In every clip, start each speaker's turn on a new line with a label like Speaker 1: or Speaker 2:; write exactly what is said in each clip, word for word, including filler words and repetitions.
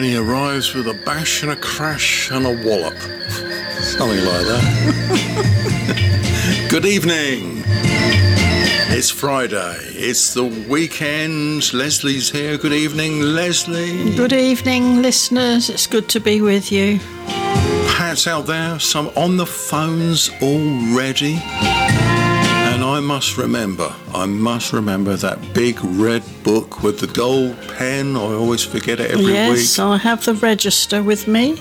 Speaker 1: then he arrives with a bash and a crash and a wallop. Something like that. Good evening. It's Friday. It's the weekend. Leslie's here. Good evening, Leslie.
Speaker 2: Good evening, listeners. It's good to be with you.
Speaker 1: Pat's out there, some on the phones already. And I must remember, I must remember that big red book with the gold pen. I always forget it every
Speaker 2: yes,
Speaker 1: week.
Speaker 2: Yes, I have the register with me.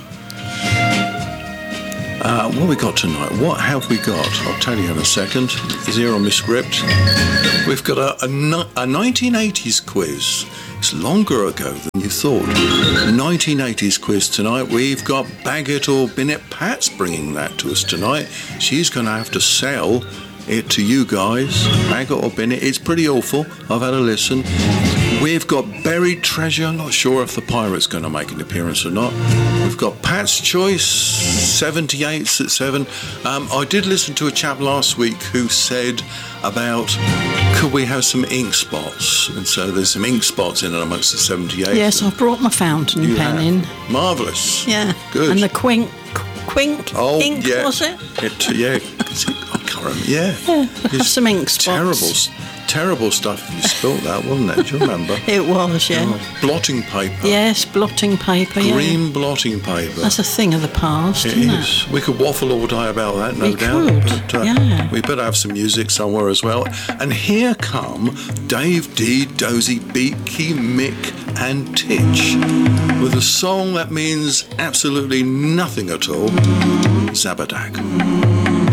Speaker 1: Uh, what have we got tonight? What have we got? I'll tell you in a second. It's here on my script. We've got a, a, a nineteen eighties quiz. It's longer ago than you thought. nineteen eighties quiz tonight. We've got Bag It or Bin It. Pat's bringing that to us tonight. She's going to have to sell it to you guys. Bag It or Bin It. It's pretty awful. I've had a listen. We've got Buried Treasure. I'm not sure if the pirate's going to make an appearance or not. We've got Pat's Choice, seventy-eights at seven. Um, I did listen to a chap last week who said about, could we have some ink spots? And so there's some ink spots in it amongst the seventy-eights.
Speaker 2: Yes, I've brought my fountain
Speaker 1: You
Speaker 2: pen
Speaker 1: have.
Speaker 2: in.
Speaker 1: Marvellous.
Speaker 2: Yeah.
Speaker 1: Good.
Speaker 2: And the quink, quink
Speaker 1: Oh,
Speaker 2: ink,
Speaker 1: yeah.
Speaker 2: was it?
Speaker 1: it yeah. I can't remember. Yeah.
Speaker 2: Yeah, have
Speaker 1: It's
Speaker 2: some ink spots.
Speaker 1: Terrible, terrible stuff if you spilt that, wasn't it? Do you remember?
Speaker 2: It was, yeah.
Speaker 1: Oh, blotting paper.
Speaker 2: Yes, blotting paper,
Speaker 1: Green
Speaker 2: yeah.
Speaker 1: blotting paper.
Speaker 2: That's a thing of the past,
Speaker 1: It
Speaker 2: isn't
Speaker 1: is. We could waffle all day about that, no
Speaker 2: We
Speaker 1: doubt.
Speaker 2: could,
Speaker 1: But uh,
Speaker 2: yeah.
Speaker 1: we better have some music somewhere as well. And here come Dave D, Dozy, Beaky, Mick, and Titch with a song that means absolutely nothing at all. Zabadak.